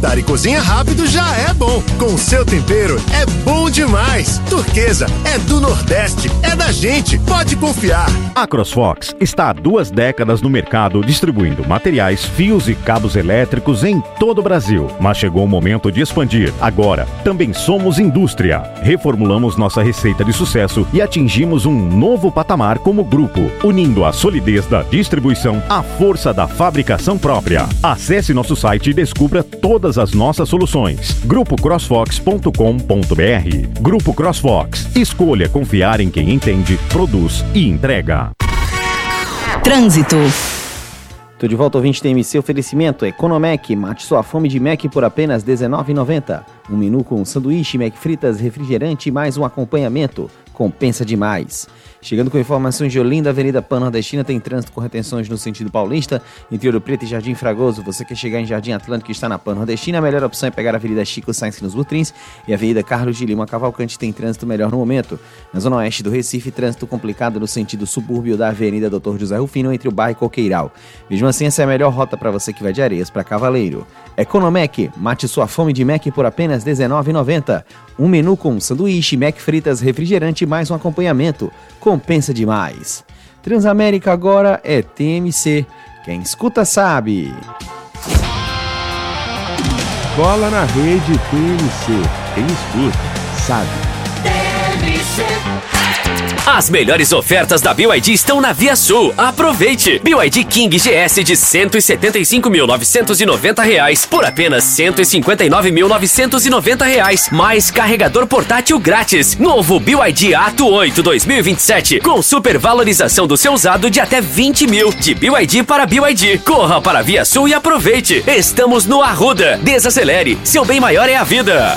fritar e cozinha rápido já é bom. Com o seu tempero é bom demais. Turquesa é do Nordeste, é da gente, pode confiar. A CrossFox está há 2 décadas no mercado distribuindo materiais, fios e cabos elétricos em todo o Brasil. Mas chegou o momento de expandir. Agora, também somos indústria. Reformulamos nossa receita de sucesso e atingimos um novo patamar como grupo, unindo a solidez da distribuição à força da fabricação própria. Acesse nosso site e descubra todas as nossas soluções. grupocrossfox.com.br. Grupo CrossFox. Escolha confiar em quem entende, produz e entrega. Trânsito. Tô de volta, ouvinte TMC, oferecimento Economec, mate sua fome de Mac por apenas R$19,90. Um menu com sanduíche, Mac fritas, refrigerante e mais um acompanhamento. Compensa demais. Chegando com informações de Olinda, Avenida Pan-Nordestina tem trânsito com retenções no sentido paulista, entre Ouro Preto e Jardim Fragoso. Você quer chegar em Jardim Atlântico e está na Pan-Nordestina, a melhor opção é pegar a Avenida Chico Sainz nos Butrins e a Avenida Carlos de Lima Cavalcante tem trânsito melhor no momento. Na zona oeste do Recife, trânsito complicado no sentido subúrbio da Avenida Dr. José Rufino, entre o bairro e Coqueiral. Mesmo assim, essa é a melhor rota para você que vai de Areias para Cavaleiro. Economec, mate sua fome de Mac por apenas R$19,90. Um menu com sanduíche, Mac fritas, refrigerante e mais um acompanhamento. Compensa demais. Transamérica agora é TMC. Quem escuta sabe. Bola na rede TMC. Quem escuta sabe. TMC. As melhores ofertas da BYD estão na Via Sul. Aproveite! BYD King GS de R$175.990 por apenas R$159.990, mais carregador portátil grátis. Novo BYD Ato 8 2027 com supervalorização do seu usado de até 20 mil. De BYD para BYD. Corra para a Via Sul e aproveite! Estamos no Arruda. Desacelere. Seu bem maior é a vida.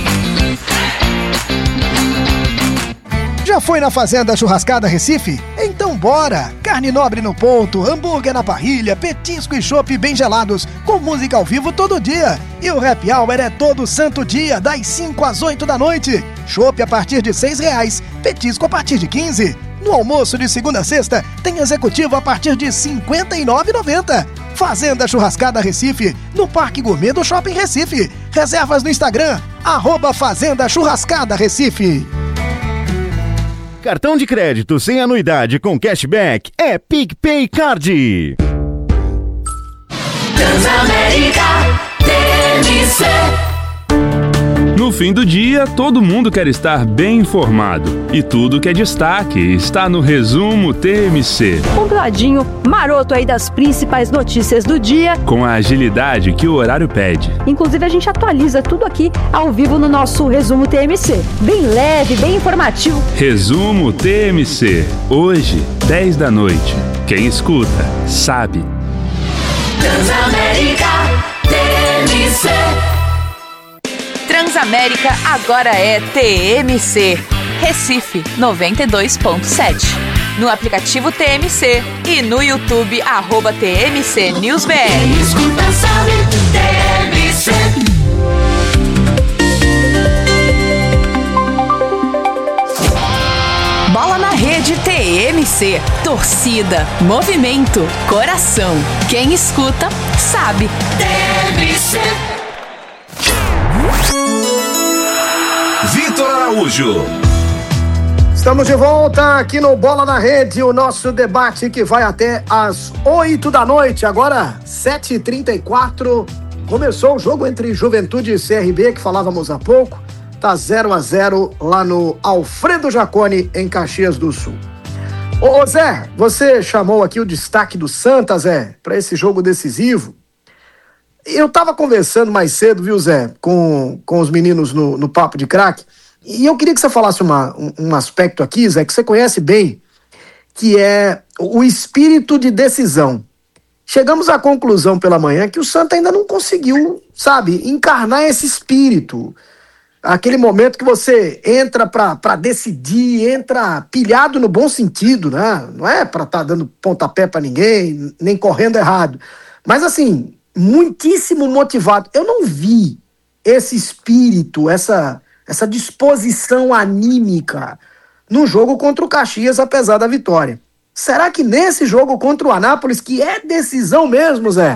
Já foi na Fazenda Churrascada Recife? Então bora! Carne nobre no ponto, hambúrguer na parrilha, petisco e chopp bem gelados, com música ao vivo todo dia. E o happy hour é todo santo dia, das 5 às 8 da noite. Chopp a partir de R$6, petisco a partir de 15. No almoço de segunda a sexta, tem executivo a partir de R$ 59,90. Fazenda Churrascada Recife, no Parque Gourmet do Shopping Recife. Reservas no Instagram, @Fazenda Churrascada Recife. Cartão de crédito sem anuidade com cashback é PicPay Card. Transamérica TMC. No fim do dia, todo mundo quer estar bem informado. E tudo que é destaque está no Resumo TMC. Compladinho, maroto aí das principais notícias do dia. Com a agilidade que o horário pede. Inclusive, a gente atualiza tudo aqui ao vivo no nosso Resumo TMC. Bem leve, bem informativo. Resumo TMC. Hoje, 10 da noite. Quem escuta, sabe. Transamérica TMC. Transamérica agora é TMC. Recife 92.7. No aplicativo TMC e no YouTube @TMC News BR. Quem escuta sabe, TMC. Bola na rede TMC. Torcida, movimento, coração. Quem escuta sabe. TMC. Vitor Araújo. Estamos de volta aqui no Bola na Rede, o nosso debate que vai até às 8 da noite. Agora, 7h34, começou o jogo entre Juventude e CRB, que falávamos há pouco. Tá 0-0 lá no Alfredo Jaconi, em Caxias do Sul. Ô Zé, você chamou aqui o destaque do Santa, Zé, para esse jogo decisivo. Eu tava conversando mais cedo, viu, Zé, com os meninos no Papo de Craque, e eu queria que você falasse um aspecto aqui, Zé, que você conhece bem, que é o espírito de decisão. Chegamos à conclusão pela manhã que o Santa ainda não conseguiu, sabe, encarnar esse espírito. Aquele momento que você entra pra decidir, entra pilhado no bom sentido, né? Não é pra estar dando pontapé pra ninguém, nem correndo errado. Mas assim, muitíssimo motivado. Eu não vi esse espírito, essa disposição anímica no jogo contra o Caxias, apesar da vitória. Será que nesse jogo contra o Anápolis, que é decisão mesmo, Zé,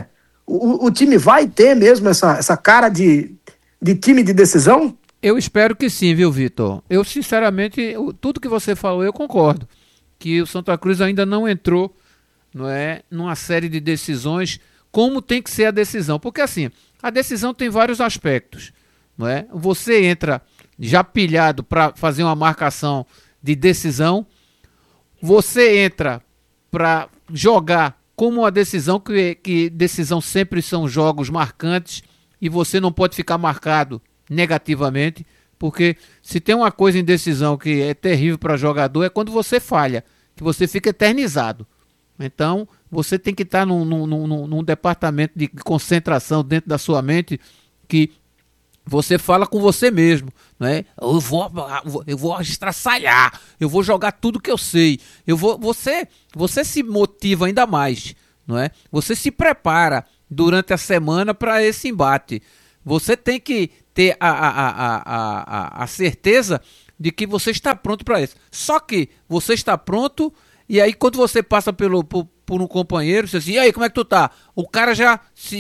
O time vai ter mesmo essa cara de time de decisão? Eu espero que sim, viu, Vitor? Eu, sinceramente, tudo que você falou, eu concordo. Que o Santa Cruz ainda não entrou, não é, numa série de decisões como tem que ser a decisão. Porque, assim, a decisão tem vários aspectos, não é? Você entra já pilhado para fazer uma marcação de decisão, você entra para jogar como uma decisão, que decisão sempre são jogos marcantes e você não pode ficar marcado negativamente, porque se tem uma coisa em decisão que é terrível para jogador é quando você falha, que você fica eternizado. Então você tem que estar num departamento de concentração dentro da sua mente, que você fala com você mesmo, né? Eu vou estraçalhar, eu vou jogar tudo que eu sei, você se motiva ainda mais, não é? Você se prepara durante a semana para esse embate. Você tem que ter a certeza de que você está pronto para isso. Só que você está pronto, e aí quando você passa por um companheiro, você diz assim, e aí, como é que tu tá? O cara já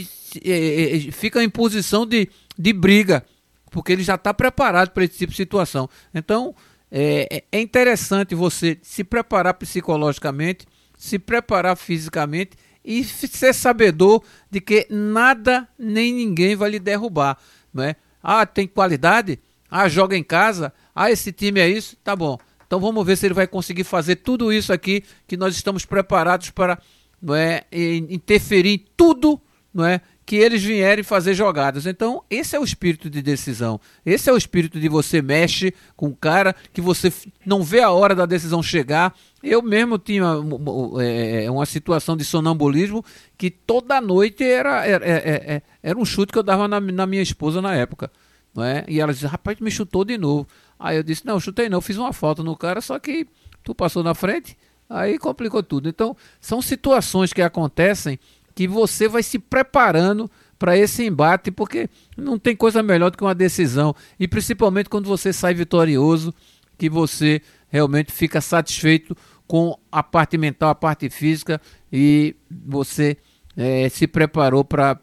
fica em posição de briga, porque ele já está preparado para esse tipo de situação. Então, é interessante você se preparar psicologicamente, se preparar fisicamente e ser sabedor de que nada nem ninguém vai lhe derrubar, não é? Ah, tem qualidade? Ah, joga em casa? Ah, esse time é isso? Tá bom. Então vamos ver se ele vai conseguir fazer tudo isso aqui, que nós estamos preparados para, não é, interferir em tudo, não é, que eles vierem fazer jogadas. Então esse é o espírito de decisão, esse é o espírito de você mexe com o cara, que você não vê a hora da decisão chegar. Eu mesmo tinha uma situação de sonambulismo que toda noite era um chute que eu dava na minha esposa na época, não é? E ela disse, rapaz, tu me chutou de novo. Aí eu disse, não, chutei não, fiz uma falta no cara, só que tu passou na frente, aí complicou tudo. Então são situações que acontecem que você vai se preparando para esse embate, porque não tem coisa melhor do que uma decisão, e principalmente quando você sai vitorioso, que você realmente fica satisfeito com a parte mental, a parte física, e você se preparou para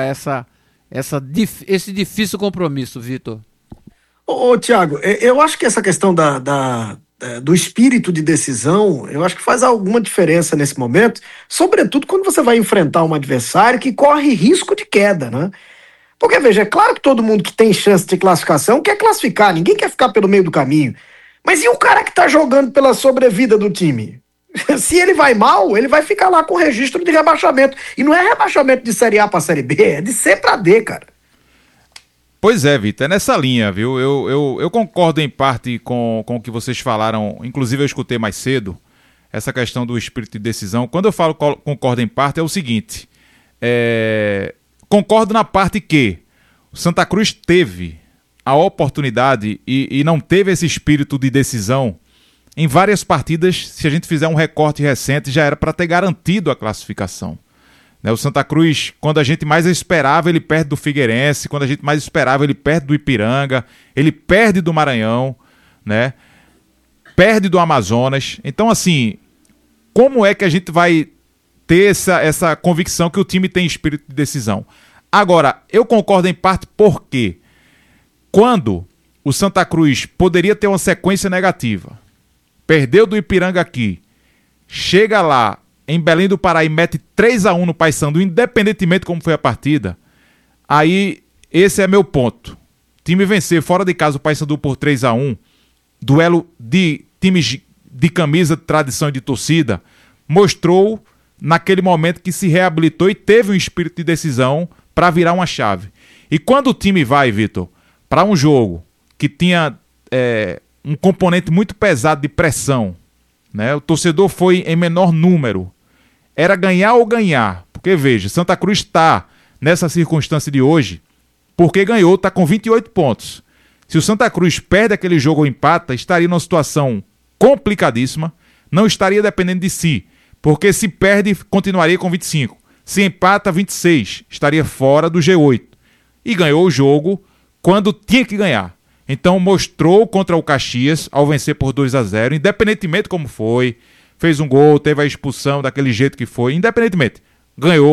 esse difícil compromisso, Vitor. Ô Thiago, eu acho que essa questão do espírito de decisão, eu acho que faz alguma diferença nesse momento, sobretudo quando você vai enfrentar um adversário que corre risco de queda, né? Porque, veja, é claro que todo mundo que tem chance de classificação quer classificar, ninguém quer ficar pelo meio do caminho. Mas e o cara que tá jogando pela sobrevida do time? Se ele vai mal, ele vai ficar lá com registro de rebaixamento. E não é rebaixamento de Série A para Série B, é de C para D, cara. Pois é, Vitor, é nessa linha, viu? Eu concordo em parte com o que vocês falaram, inclusive eu escutei mais cedo, essa questão do espírito de decisão. Quando eu falo concordo em parte, é o seguinte, concordo na parte que o Santa Cruz teve a oportunidade e não teve esse espírito de decisão em várias partidas. Se a gente fizer um recorte recente, já era para ter garantido a classificação. O Santa Cruz, quando a gente mais esperava, ele perde do Figueirense, quando a gente mais esperava, ele perde do Ipiranga, ele perde do Maranhão, né? Perde do Amazonas. Então, assim, como é que a gente vai ter essa convicção que o time tem espírito de decisão? Agora, eu concordo em parte porque quando o Santa Cruz poderia ter uma sequência negativa, perdeu do Ipiranga aqui, chega lá em Belém do Pará e mete 3-1 no Paysandu, independentemente de como foi a partida, aí esse é meu ponto. Time vencer fora de casa o Paysandu por 3-1, duelo de times de camisa, de tradição e de torcida, mostrou naquele momento que se reabilitou e teve um espírito de decisão para virar uma chave. E quando o time vai, Vitor, para um jogo que tinha um componente muito pesado de pressão, né? O torcedor foi em menor número, era ganhar ou ganhar, porque veja, Santa Cruz está nessa circunstância de hoje, porque ganhou, está com 28 pontos. Se o Santa Cruz perde aquele jogo ou empata, estaria numa situação complicadíssima, não estaria dependendo de si, porque se perde, continuaria com 25. Se empata, 26, estaria fora do G8. E ganhou o jogo quando tinha que ganhar. Então mostrou contra o Caxias, ao vencer por 2-0, independentemente como foi, fez um gol, teve a expulsão daquele jeito que foi, independentemente, ganhou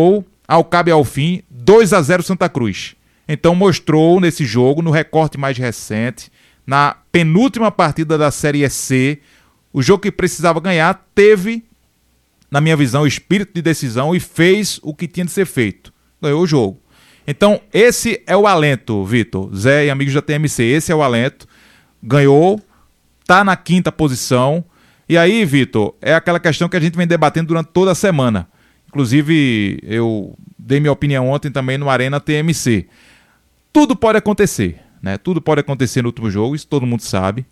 ao cabo e ao fim, 2-0 Santa Cruz. Então mostrou nesse jogo, no recorte mais recente, na penúltima partida da Série C, o jogo que precisava ganhar teve, na minha visão, o espírito de decisão e fez o que tinha de ser feito. Ganhou o jogo. Então esse é o alento, Vitor, Zé e amigos da TMC, esse é o alento. Ganhou, tá na 5ª posição. E aí, Vitor, é aquela questão que a gente vem debatendo durante toda a semana. Inclusive, eu dei minha opinião ontem também no Arena TMC. Tudo pode acontecer, né? Tudo pode acontecer no último jogo, isso todo mundo sabe.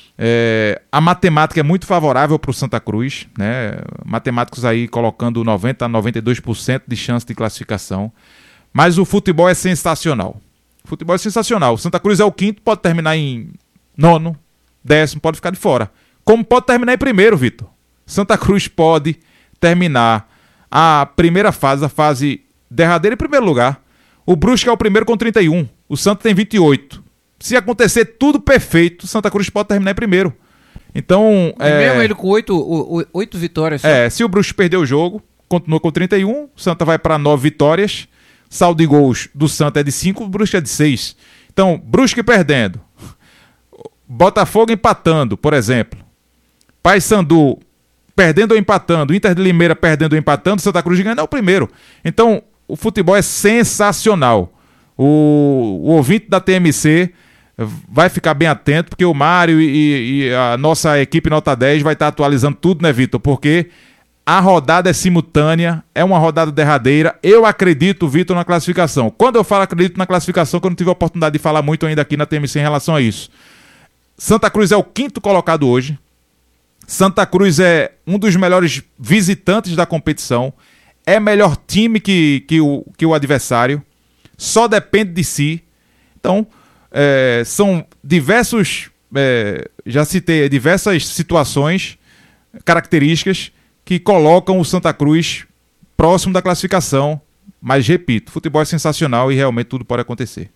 A matemática é muito favorável para o Santa Cruz, né? Matemáticos aí colocando 90% a 92% de chance de classificação. Mas o futebol é sensacional. O futebol é sensacional. O Santa Cruz é o 5º, pode terminar em 9º, 10º, pode ficar de fora. Como pode terminar em primeiro, Vitor? Santa Cruz pode terminar a primeira fase, a fase derradeira em primeiro lugar. O Brusque é o primeiro com 31. O Santa tem 28. Se acontecer tudo perfeito, o Santa Cruz pode terminar em primeiro. Então... mesmo ele com 8 vitórias. Só. Se o Brusque perder o jogo, continua com 31. O Santa vai para 9 vitórias. Saldo de gols do Santa é de 5, o Brusque é de 6. Então, Brusque perdendo. Botafogo empatando, por exemplo. Paysandu perdendo ou empatando. Inter de Limeira perdendo ou empatando. Santa Cruz ganhando é o primeiro. Então... O futebol é sensacional. O ouvinte da TMC vai ficar bem atento, porque o Mário e a nossa equipe Nota 10 vai estar atualizando tudo, né, Vitor? Porque a rodada é simultânea, é uma rodada derradeira. Eu acredito, Vitor, na classificação. Quando eu falo acredito na classificação, que eu não tive a oportunidade de falar muito ainda aqui na TMC em relação a isso. Santa Cruz é o 5º colocado hoje. Santa Cruz é um dos melhores visitantes da competição. É melhor time que o adversário, só depende de si. Então, são diversos, já citei, diversas situações, características que colocam o Santa Cruz próximo da classificação. Mas, repito, futebol é sensacional e realmente tudo pode acontecer.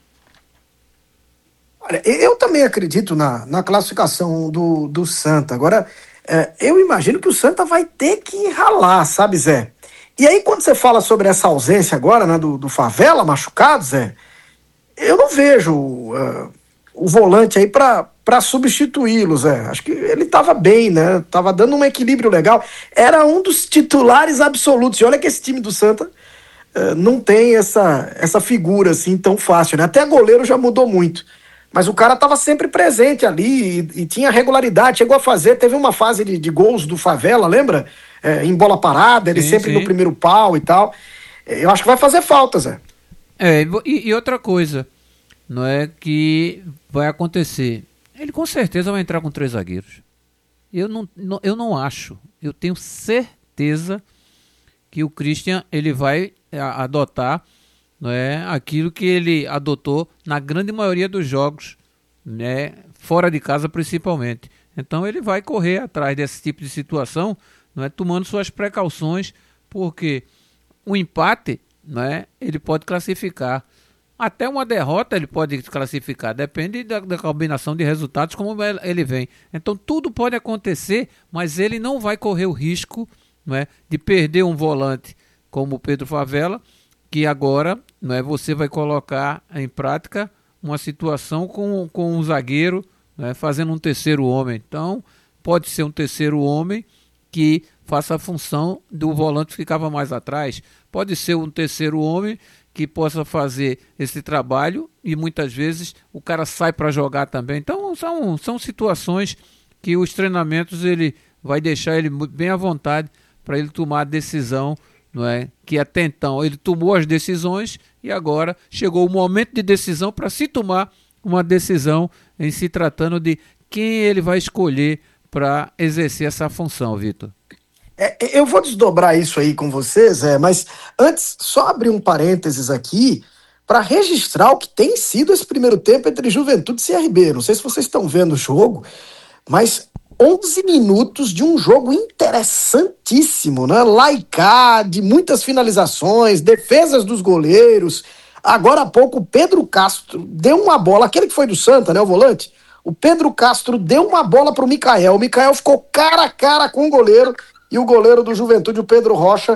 Olha, eu também acredito na classificação do Santa. Agora, eu imagino que o Santa vai ter que ralar, sabe, Zé? E aí, quando você fala sobre essa ausência agora, né, do Favela machucado, Zé, eu não vejo o volante aí para substituí-lo, Zé. Acho que ele estava bem, né? Tava dando um equilíbrio legal. Era um dos titulares absolutos. E olha que esse time do Santa não tem essa figura assim tão fácil, né? Até goleiro já mudou muito. Mas o cara estava sempre presente ali e tinha regularidade. Chegou a fazer, teve uma fase de gols do Favela, lembra? Em bola parada, ele sempre no primeiro pau e tal. Eu acho que vai fazer falta, Zé. E outra coisa, não é que vai acontecer. Ele com certeza vai entrar com 3 zagueiros. Eu não acho. Eu tenho certeza que o Christian ele vai adotar, não é, aquilo que ele adotou na grande maioria dos jogos, né, fora de casa principalmente. Então ele vai correr atrás desse tipo de situação, não é, tomando suas precauções, porque o empate, não é, ele pode classificar. Até uma derrota ele pode classificar, depende da combinação de resultados, como ele vem. Então tudo pode acontecer, mas ele não vai correr o risco, não é, de perder um volante como o Pedro Favela, que agora, não é, você vai colocar em prática uma situação com um zagueiro, né, fazendo um terceiro homem. Então pode ser um terceiro homem que faça a função do volante que ficava mais atrás. Pode ser um terceiro homem que possa fazer esse trabalho e muitas vezes o cara sai para jogar também. Então são situações que os treinamentos ele vai deixar ele bem à vontade para ele tomar a decisão, não é? Que até então ele tomou as decisões e agora chegou o momento de decisão para se tomar uma decisão em se tratando de quem ele vai escolher para exercer essa função, Vitor. Eu vou desdobrar isso aí com vocês, mas antes, só abrir um parênteses aqui para registrar o que tem sido esse primeiro tempo entre Juventude e CRB. Não sei se vocês estão vendo o jogo, mas 11 minutos de um jogo interessantíssimo, né? Laicá, de muitas finalizações, defesas dos goleiros. Agora há pouco o Pedro Castro deu uma bola, aquele que foi do Santa, né, o volante? O Pedro Castro deu uma bola pro Mikael. O Mikael ficou cara a cara com o goleiro e o goleiro do Juventude, o Pedro Rocha,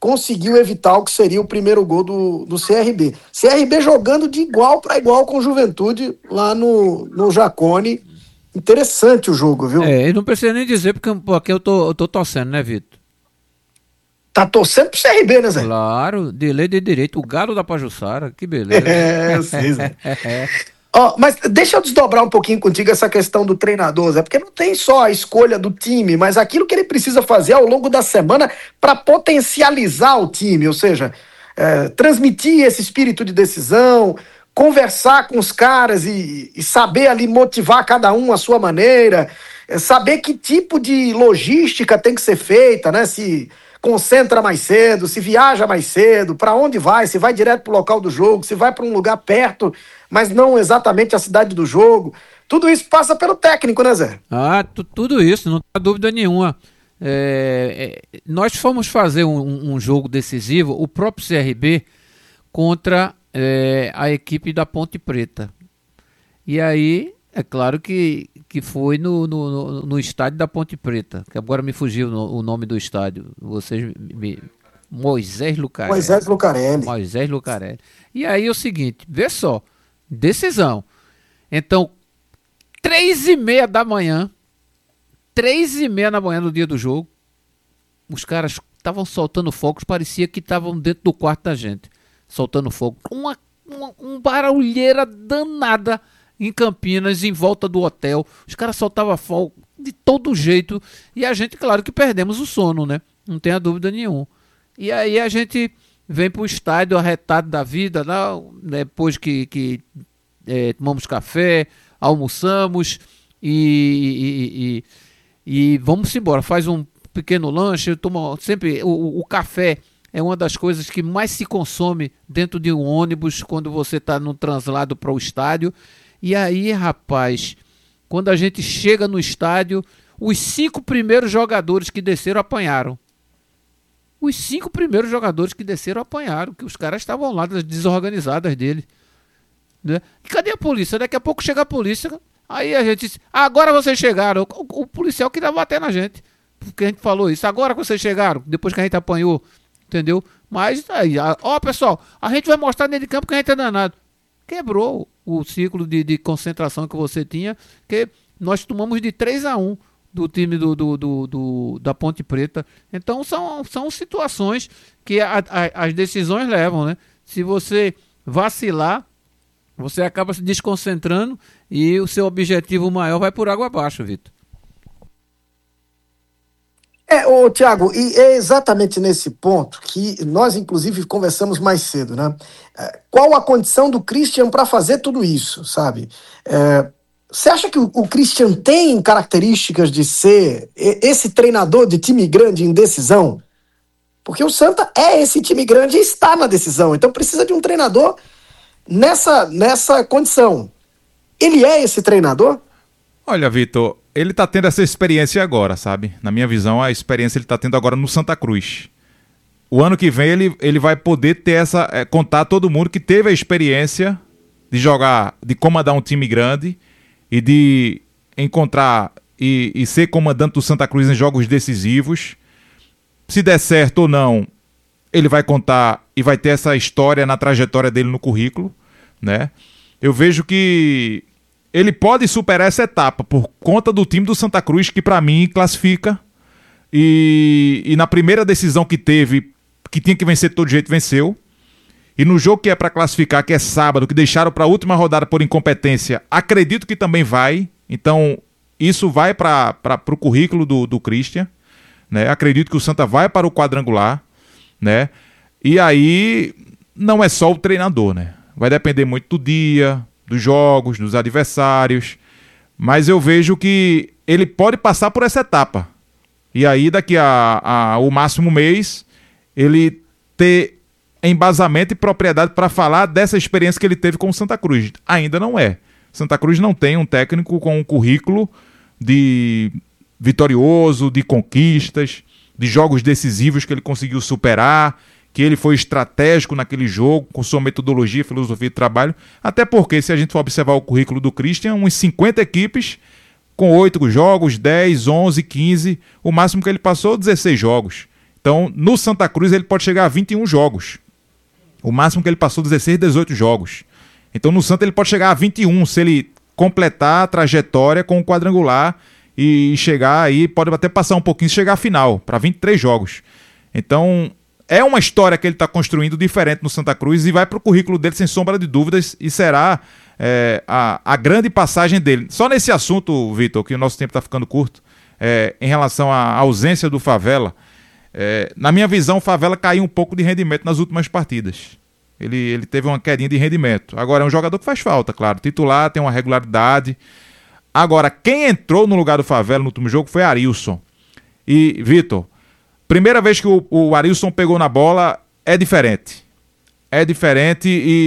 conseguiu evitar o que seria o primeiro gol do CRB. CRB jogando de igual para igual com o Juventude lá no Jacone. Interessante o jogo, viu? E não precisa nem dizer porque eu tô torcendo, né, Vitor? Tá torcendo pro CRB, né, Zé? Claro, de lei de direito, o galo da Pajuçara, que beleza. Eu sei, Zé. Mas deixa eu desdobrar um pouquinho contigo essa questão do treinador, Zé, porque não tem só a escolha do time, mas aquilo que ele precisa fazer ao longo da semana para potencializar o time, ou seja, transmitir esse espírito de decisão, conversar com os caras e saber ali motivar cada um à sua maneira, saber que tipo de logística tem que ser feita, né? Se concentra mais cedo, se viaja mais cedo, para onde vai, se vai direto para o local do jogo, se vai para um lugar perto, mas não exatamente a cidade do jogo. Tudo isso passa pelo técnico, né, Zé? Tudo isso, não há dúvida nenhuma. Nós fomos fazer um jogo decisivo, o próprio CRB, contra a equipe da Ponte Preta. E aí, é claro que foi no estádio da Ponte Preta, que agora me fugiu o nome do estádio. Moisés Lucarelli. E aí é o seguinte, vê só, decisão. Então, 3h30 da manhã no dia do jogo, os caras estavam soltando fogos, parecia que estavam dentro do quarto da gente, soltando fogo. Uma barulheira danada em Campinas, em volta do hotel. Os caras soltavam fogo de todo jeito. E a gente, claro que perdemos o sono, né? Não tenha dúvida nenhuma. E aí a gente vem pro estádio arretado da vida, depois que tomamos café, almoçamos e vamos embora. Faz um pequeno lanche, toma sempre o café. É uma das coisas que mais se consome dentro de um ônibus quando você está no translado para o estádio. E aí, rapaz, quando a gente chega no estádio, os 5 primeiros jogadores que desceram apanharam. Os 5 primeiros jogadores que desceram apanharam, que os caras estavam lá, das desorganizadas dele. Né? E cadê a polícia? Daqui a pouco chega a polícia, aí a gente diz, agora vocês chegaram. O policial queria bater na gente, porque a gente falou isso. Agora que vocês chegaram, depois que a gente apanhou. Entendeu? Mas aí, pessoal, a gente vai mostrar dentro de campo que a gente é danado. Quebrou o ciclo de concentração que você tinha, que nós tomamos de 3-1 do time da Ponte Preta. Então são situações que as decisões levam, né? Se você vacilar, você acaba se desconcentrando e o seu objetivo maior vai por água abaixo, Vitor. Thiago, e é exatamente nesse ponto que nós, inclusive, conversamos mais cedo, né? Qual a condição do Christian para fazer tudo isso, sabe? Você acha que o Christian tem características de ser esse treinador de time grande em decisão? Porque o Santa é esse time grande e está na decisão, então precisa de um treinador nessa condição. Ele é esse treinador? Olha, Vitor, ele tá tendo essa experiência agora, sabe? Na minha visão, a experiência ele tá tendo agora no Santa Cruz. O ano que vem ele vai poder ter contar todo mundo que teve a experiência de jogar, de comandar um time grande e de encontrar e ser comandante do Santa Cruz em jogos decisivos. Se der certo ou não, ele vai contar e vai ter essa história na trajetória dele no currículo, né? Eu vejo que ele pode superar essa etapa por conta do time do Santa Cruz, que para mim classifica. E na primeira decisão que teve, que tinha que vencer de todo jeito, venceu. E no jogo que é para classificar, que é sábado, que deixaram para a última rodada por incompetência, acredito que também vai. Então, isso vai para o currículo do Christian. Né? Acredito que o Santa vai para o quadrangular. Né? E aí, não é só o treinador, né? Vai depender muito do dia, dos jogos, dos adversários, mas eu vejo que ele pode passar por essa etapa, e aí daqui a o máximo mês, ele ter embasamento e propriedade para falar dessa experiência que ele teve com o Santa Cruz. Ainda não é. Santa Cruz não tem um técnico com um currículo de vitorioso, de conquistas, de jogos decisivos que ele conseguiu superar, que ele foi estratégico naquele jogo, com sua metodologia, filosofia de trabalho, até porque, se a gente for observar o currículo do Christian, uns 50 equipes, com 8 jogos, 10, 11, 15, o máximo que ele passou, 16 jogos. Então, no Santa Cruz, ele pode chegar a 21 jogos. O máximo que ele passou, 16, 18 jogos. Então, no Santa, ele pode chegar a 21, se ele completar a trajetória com o quadrangular e chegar aí, pode até passar um pouquinho, chegar à final, para 23 jogos. Então, é uma história que ele está construindo diferente no Santa Cruz e vai para o currículo dele, sem sombra de dúvidas, e será a grande passagem dele. Só nesse assunto, Vitor, que o nosso tempo está ficando curto, em relação à ausência do Favela, na minha visão, o Favela caiu um pouco de rendimento nas últimas partidas. Ele teve uma quedinha de rendimento. Agora, é um jogador que faz falta, claro. Titular, tem uma regularidade. Agora, quem entrou no lugar do Favela no último jogo foi Arilson. E, Vitor, primeira vez que o Arilson pegou na bola, é diferente. É diferente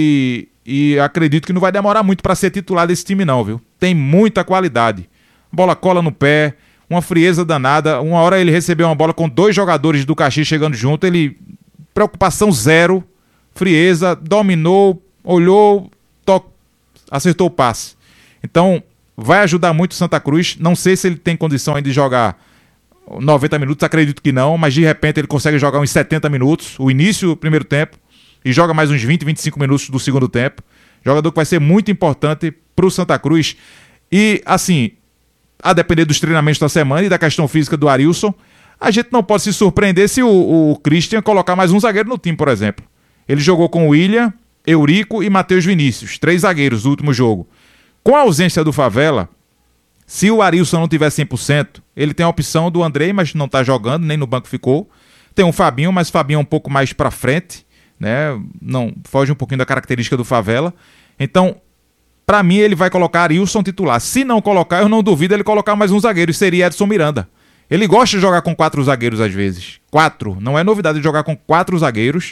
e acredito que não vai demorar muito para ser titular desse time não, viu? Tem muita qualidade. Bola cola no pé, uma frieza danada. Uma hora ele recebeu uma bola com 2 jogadores do Caxias chegando junto, ele... preocupação zero, frieza, dominou, olhou, acertou o passe. Então, vai ajudar muito o Santa Cruz. Não sei se ele tem condição ainda de jogar 90 minutos, acredito que não, mas de repente ele consegue jogar uns 70 minutos, o início do primeiro tempo, e joga mais uns 20, 25 minutos do segundo tempo. Jogador que vai ser muito importante pro Santa Cruz. E, assim, a depender dos treinamentos da semana e da questão física do Arilson, a gente não pode se surpreender se o Christian colocar mais um zagueiro no time, por exemplo. Ele jogou com o William, Eurico e Matheus Vinícius, 3 zagueiros do último jogo. Com a ausência do Favela, se o Arilson não tiver 100%, ele tem a opção do Andrei, mas não está jogando, nem no banco ficou. Tem o Fabinho, mas o Fabinho é um pouco mais para frente, né? Não, foge um pouquinho da característica do Favela. Então, para mim, ele vai colocar Arilson titular. Se não colocar, eu não duvido ele colocar mais um zagueiro, e seria Edson Miranda. Ele gosta de jogar com 4 zagueiros às vezes. 4, não é novidade de jogar com 4 zagueiros.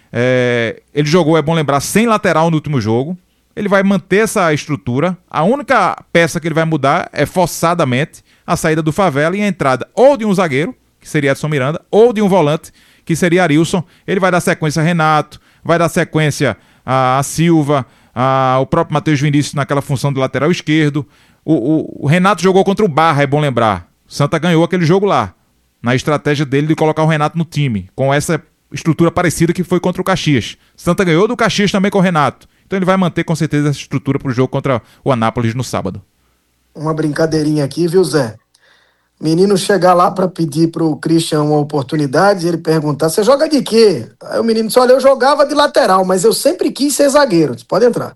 Ele jogou, é bom lembrar, sem lateral no último jogo. Ele vai manter essa estrutura. A única peça que ele vai mudar é forçadamente a saída do Favela e a entrada ou de um zagueiro, que seria Edson Miranda, ou de um volante, que seria Arilson. Ele vai dar sequência a Renato, vai dar sequência a Silva, o próprio Matheus Vinícius naquela função de lateral esquerdo. O Renato jogou contra o Barra, é bom lembrar. Santa ganhou aquele jogo lá, na estratégia dele de colocar o Renato no time, com essa estrutura parecida que foi contra o Caxias. Santa ganhou do Caxias também com o Renato. Então ele vai manter com certeza essa estrutura para o jogo contra o Anápolis no sábado. Uma brincadeirinha aqui, viu, Zé? Menino chegar lá para pedir pro Christian uma oportunidade e ele perguntar, você joga de quê? Aí o menino disse, olha, eu jogava de lateral, mas eu sempre quis ser zagueiro. Você pode entrar.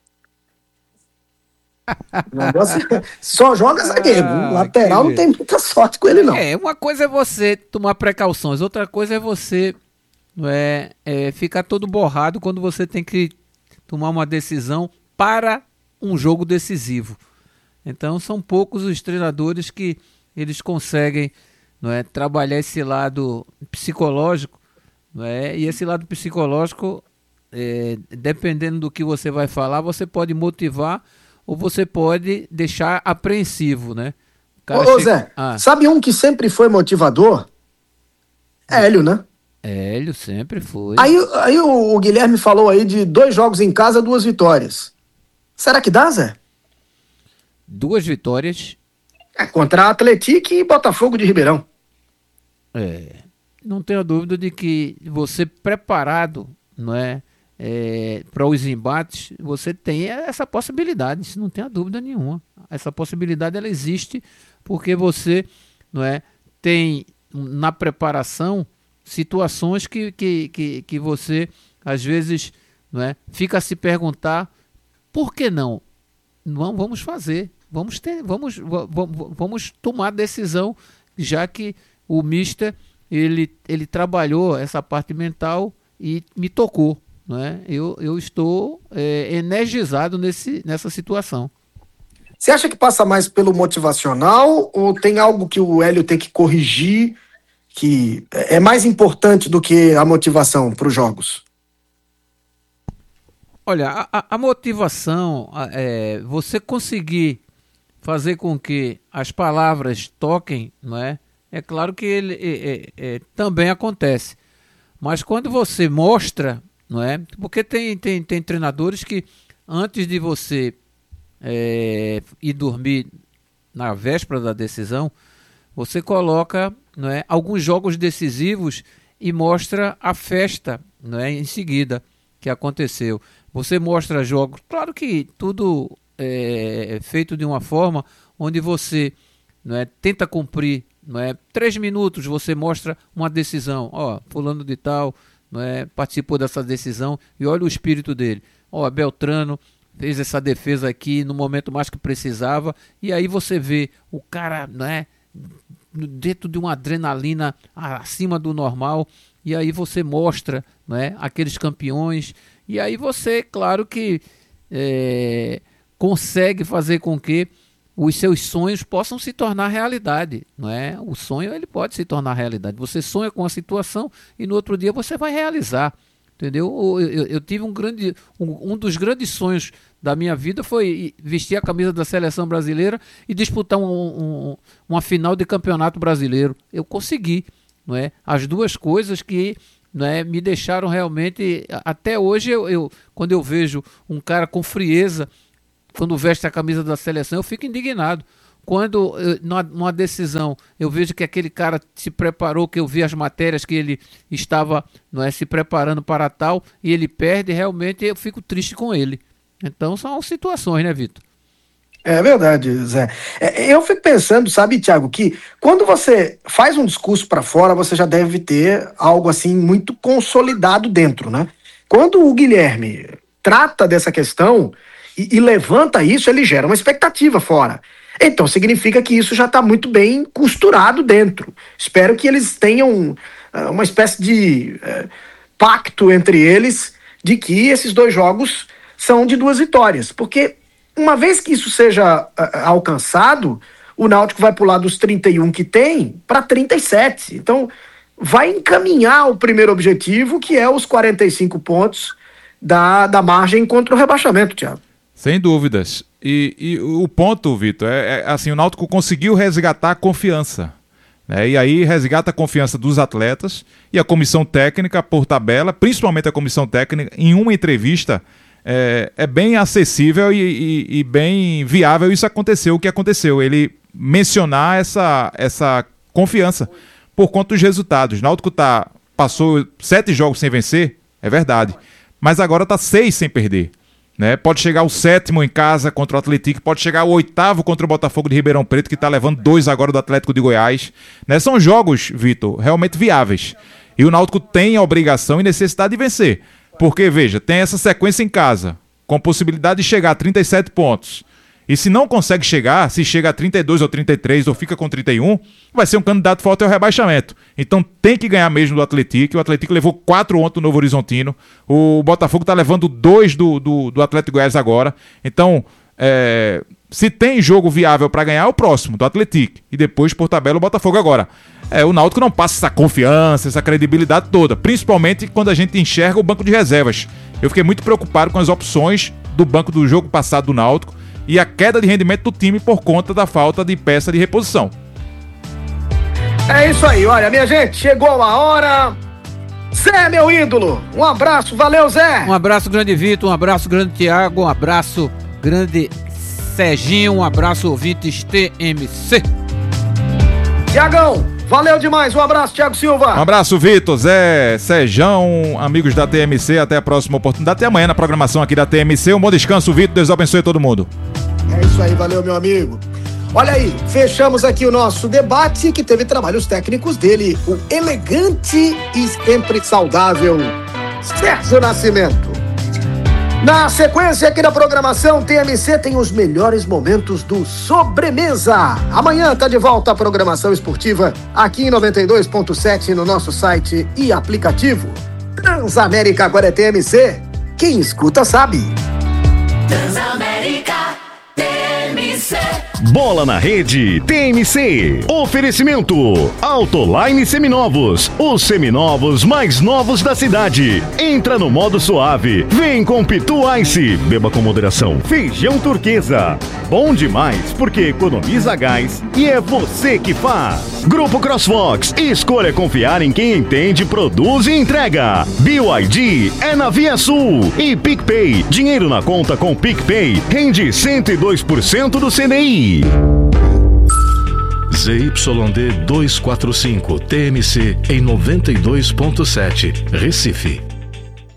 Só joga zagueiro. Lateral não tem muita sorte com ele, não. Uma coisa é você tomar precauções, outra coisa é você ficar todo borrado quando você tem que tomar uma decisão para um jogo decisivo. Então são poucos os treinadores que eles conseguem trabalhar esse lado psicológico, e esse lado psicológico, dependendo do que você vai falar, você pode motivar ou você pode deixar apreensivo, né? Zé, sabe um que sempre foi motivador? Hélio, né? Hélio sempre foi. Aí o Guilherme falou aí de 2 jogos em casa, 2 vitórias. Será que dá, Zé? 2 vitórias. Contra Atlético e Botafogo de Ribeirão. Não tenho dúvida de que você preparado, para os embates, você tem essa possibilidade, isso não tem dúvida nenhuma. Essa possibilidade ela existe porque você tem na preparação situações que você às vezes fica a se perguntar por que não? Vamos fazer, vamos tomar decisão, já que o mister ele trabalhou essa parte mental e me tocou. Eu estou energizado nessa situação. Você acha que passa mais pelo motivacional ou tem algo que o Hélio tem que corrigir que é mais importante do que a motivação para os jogos? Olha, a motivação, você conseguir fazer com que as palavras toquem, é claro que ele também acontece. Mas quando você mostra, porque tem treinadores que antes de você ir dormir na véspera da decisão, você coloca não é, alguns jogos decisivos e mostra a festa, não é, em seguida que aconteceu. Você mostra jogos, claro que tudo é feito de uma forma onde você, não é, tenta cumprir, não é, 3 minutos você mostra uma decisão, fulano de tal, não é, participou dessa decisão e olha o espírito dele, Beltrano fez essa defesa aqui no momento mais que precisava, e aí você vê o cara, não é, dentro de uma adrenalina acima do normal, e aí você mostra, não é, aqueles campeões, e aí você, claro que consegue fazer com que os seus sonhos possam se tornar realidade, não é? O sonho, ele pode se tornar realidade. Você sonha com a situação e no outro dia você vai realizar, entendeu? Eu tive um dos grandes sonhos da minha vida foi vestir a camisa da seleção brasileira e disputar uma final de campeonato brasileiro. Eu consegui, não é? As duas coisas que, não é, me deixaram realmente, até hoje quando eu vejo um cara com frieza, quando veste a camisa da seleção, eu fico indignado. Quando, numa decisão, eu vejo que aquele cara se preparou, que eu vi as matérias que ele estava, não é, se preparando para tal, e ele perde, realmente eu fico triste com ele. Então são situações, né, Vitor? É verdade, Zé. Eu fico pensando, sabe, Thiago, que quando você faz um discurso para fora, você já deve ter algo assim muito consolidado dentro, né? Quando o Guilherme trata dessa questão e levanta isso, ele gera uma expectativa fora. Então significa que isso já está muito bem costurado dentro. Espero que eles tenham uma espécie de pacto entre eles de que esses 2 jogos são de 2 vitórias, porque uma vez que isso seja alcançado, o Náutico vai pular dos 31 que tem para 37. Então, vai encaminhar o primeiro objetivo, que é os 45 pontos da margem contra o rebaixamento, Thiago. Sem dúvidas. E o ponto, Vitor, assim, o Náutico conseguiu resgatar a confiança, né? E aí resgata a confiança dos atletas e a comissão técnica, por tabela, principalmente a comissão técnica, em uma entrevista, é bem acessível e bem viável isso aconteceu, o que aconteceu, ele mencionar essa confiança por conta dos resultados. O Náutico passou 7 jogos sem vencer, é verdade, mas agora está 6 sem perder, né? Pode chegar o 7º em casa contra o Atlético, pode chegar o 8º contra o Botafogo de Ribeirão Preto, que está levando 2 agora do Atlético de Goiás, né? São jogos, Vitor, realmente viáveis, e o Náutico tem a obrigação e necessidade de vencer. Porque, veja, tem essa sequência em casa, com possibilidade de chegar a 37 pontos. E se não consegue chegar, se chega a 32 ou 33 ou fica com 31, vai ser um candidato forte ao rebaixamento. Então tem que ganhar mesmo do Atlético. O Atlético levou 4 ontem do Novo Horizontino. O Botafogo está levando 2 do Atlético Goiás agora. Então, se tem jogo viável para ganhar, é o próximo, do Atlético. E depois, por tabela, o Botafogo agora. O Náutico não passa essa confiança, essa credibilidade toda, principalmente quando a gente enxerga o banco de reservas. Eu fiquei muito preocupado com as opções do banco do jogo passado do Náutico e a queda de rendimento do time por conta da falta de peça de reposição. É isso aí, olha, minha gente, chegou a hora. Zé, meu ídolo, um abraço, valeu, Zé. Um abraço grande, Vitor, um abraço grande, Thiago, um abraço grande, Serginho, um abraço, ouvintes TMC. Tiagão, valeu demais, um abraço, Thiago Silva. Um abraço, Vitor, Zé, Sejão, amigos da TMC, até a próxima oportunidade, até amanhã na programação aqui da TMC. Um bom descanso, Vitor, Deus abençoe todo mundo. É isso aí, valeu, meu amigo. Olha aí, fechamos aqui o nosso debate, que teve trabalhos técnicos dele, o elegante e sempre saudável Sérgio Nascimento. Na sequência aqui da programação, TMC tem os melhores momentos do Sobremesa. Amanhã tá de volta a programação esportiva aqui em 92.7 no nosso site e aplicativo. Transamérica agora é TMC. Quem escuta sabe. Transamérica TMC. Bola na Rede TMC. Oferecimento Autoline Seminovos. Os seminovos mais novos da cidade. Entra no modo suave. Vem com Pitu Ice. Beba com moderação. Feijão Turquesa. Bom demais porque economiza gás e é você que faz. Grupo CrossFox. Escolha confiar em quem entende, produz e entrega. BYD é na Via Sul. E PicPay. Dinheiro na conta com PicPay rende 102% do CDI. ZYD 245 TMC em 92.7, Recife.